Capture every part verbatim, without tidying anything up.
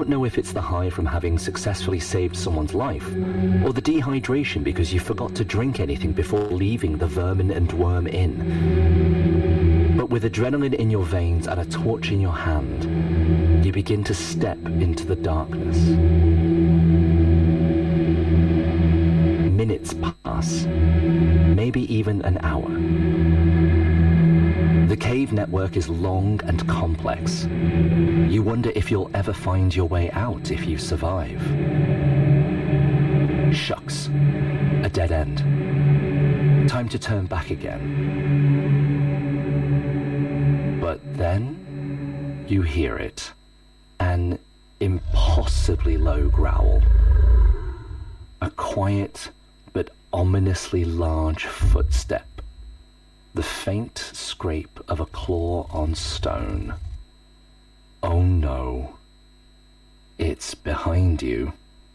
know if it's the high from having successfully saved someone's life, or the dehydration because you forgot to drink anything before leaving the Vermin and Worm Inn. But with adrenaline in your veins and a torch in your hand, you begin to step into the darkness. Minutes pass, maybe even an hour. The cave network is long and complex. You wonder if you'll ever find your way out if you survive. Shucks, a dead end. Time to turn back again. But then you hear it, an impossibly low growl. A quiet but ominously large footstep. The faint scrape of a claw on stone. Oh no. It's behind you.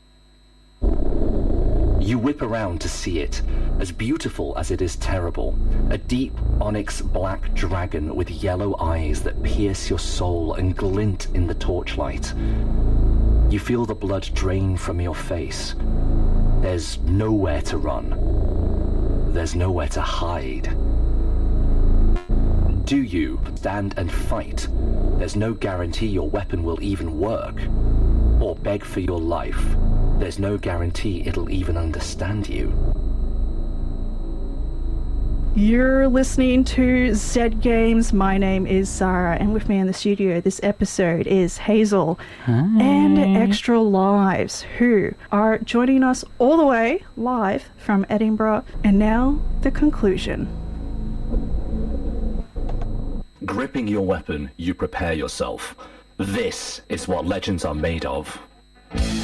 You whip around to see it, as beautiful as it is terrible. A deep onyx black dragon with yellow eyes that pierce your soul and glint in the torchlight. You feel the blood drain from your face. There's nowhere to run. There's nowhere to hide. Do you stand and fight? There's no guarantee your weapon will even work. Or beg for your life. There's no guarantee it'll even understand you. You're listening to Zed Games. My name is Zara, and with me in the studio this episode is Hazel Hi. and Extra Lives, who are joining us all the way live from Edinburgh. And now, the conclusion. Gripping your weapon, you prepare yourself. This is what legends are made of.